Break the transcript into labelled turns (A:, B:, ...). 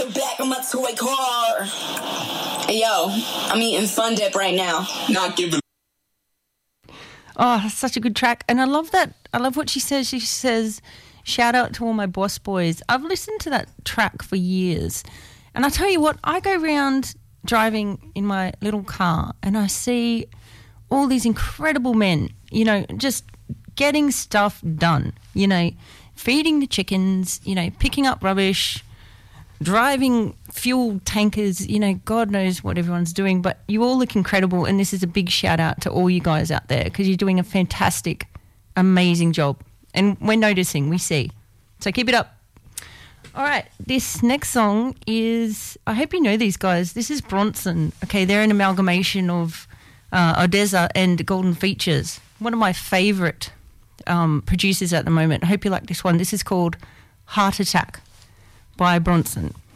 A: the back of my toy car. Hey, yo, I'm eating Fun Dip right now. Not giving.
B: Oh, that's such a good track. And I love that. I love what she says. She says, shout out to all my boss boys. I've listened to that track for years. And I tell you what, I go around driving in my little car and I see all these incredible men, you know, just getting stuff done, you know, feeding the chickens, you know, picking up rubbish, driving fuel tankers, you know, God knows what everyone's doing, but you all look incredible, and this is a big shout out to all you guys out there because you're doing a fantastic, amazing job. And we're noticing, we see. So keep it up. All right, this next song is, I hope you know these guys. This is Bronson. Okay, they're an amalgamation of Odessa and Golden Features. One of my favourite producers at the moment. I hope you like this one. This is called Heart Attack by Bronson.